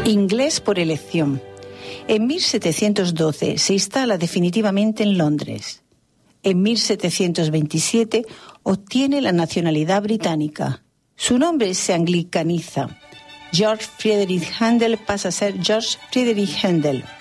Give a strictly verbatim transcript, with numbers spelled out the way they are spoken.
Inglés por elección. En mil setecientos doce se instala definitivamente en Londres. En mil setecientos veintisiete obtiene la nacionalidad británica. Su nombre se anglicaniza. George Friedrich Händel pasa a ser George Friedrich Händel.